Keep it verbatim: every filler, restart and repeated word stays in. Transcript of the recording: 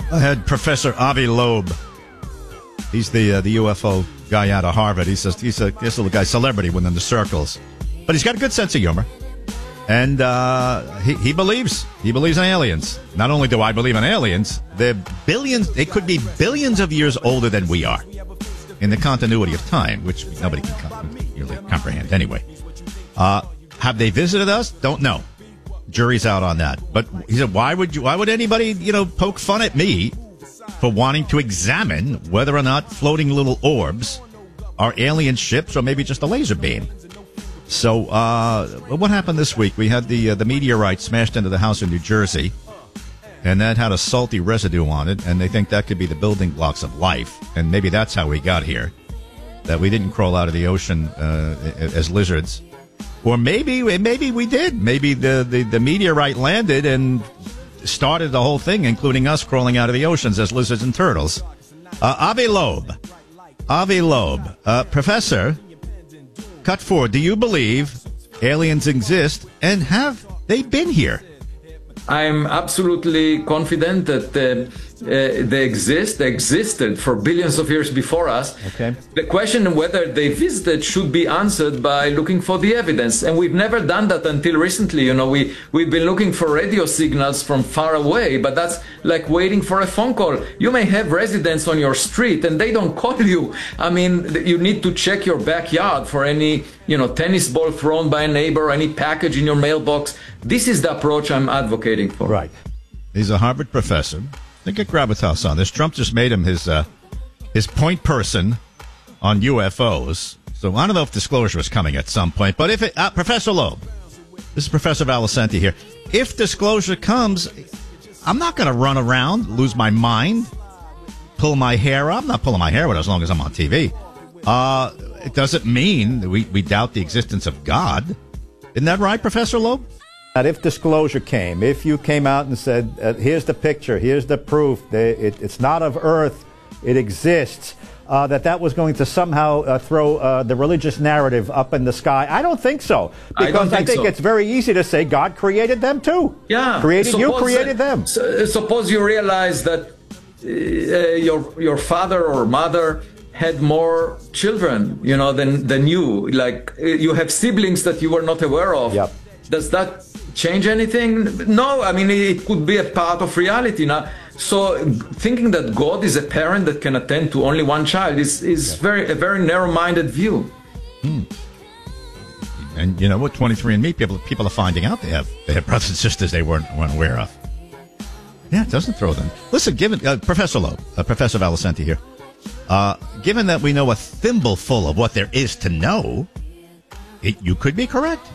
I had Professor Avi Loeb. He's the uh, the U F O guy out of Harvard. He's a, he's a this little guy, celebrity within the circles, but he's got a good sense of humor, and uh, he he believes he believes in aliens. Not only do I believe in aliens, they're billions. They could be billions of years older than we are in the continuity of time, which nobody can com- really comprehend anyway. Uh, have they visited us? Don't know. Jury's out on that. But he said, why would you? Why would anybody, you know, poke fun at me for wanting to examine whether or not floating little orbs are alien ships or maybe just a laser beam? So, uh, what happened this week? We had the uh, the meteorite smashed into the house in New Jersey, and that had a salty residue on it, and they think that could be the building blocks of life, and maybe that's how we got here, that we didn't crawl out of the ocean uh, as lizards. Or maybe maybe we did. Maybe the, the, the meteorite landed and started the whole thing, including us crawling out of the oceans as lizards and turtles. Uh, Avi Loeb. Avi Loeb. Uh, Professor, cut four, do you believe aliens exist, and have they been here? I'm absolutely confident that uh, uh, they exist. They existed for billions of years before us. Okay. The question whether they visited should be answered by looking for the evidence. And we've never done that until recently. You know, we, we've been looking for radio signals from far away, but that's like waiting for a phone call. You may have residents on your street and they don't call you. I mean, you need to check your backyard for any, you know, tennis ball thrown by a neighbor, any package in your mailbox. This is the approach I'm advocating for. Right. He's a Harvard professor. Think get gravitas on this. Trump just made him his uh, his point person on U F Os. So I don't know if disclosure is coming at some point. But if it, uh, Professor Loeb, this is Professor Valicenti here. If disclosure comes, I'm not going to run around, lose my mind, pull my hair up. I'm not pulling my hair out as long as I'm on T V. Uh, it doesn't mean that we, we doubt the existence of God. Isn't that right, Professor Loeb? That if disclosure came, if you came out and said, uh, here's the picture, here's the proof, they, it, it's not of Earth, it exists, uh, that that was going to somehow uh, throw uh, the religious narrative up in the sky. I don't think so. Because I, don't think, I think so. It's very easy to say God created them too. Yeah. Created suppose, you, created them. Uh, suppose you realize that uh, your, your father or mother had more children, you know, than, than you. Like, uh, you have siblings that you were not aware of. Yep. Does that change anything? No, I mean, it could be a part of reality now. So thinking that God is a parent that can attend to only one child is, is yeah. very a very narrow-minded view. Hmm. And you know what, twenty-three and me, people people are finding out they have they have brothers and sisters they weren't, weren't aware of. Yeah, it doesn't throw them. Listen, given uh, Professor Loeb, uh, Professor Valicenti here, uh, given that we know a thimbleful of what there is to know, it, you could be correct.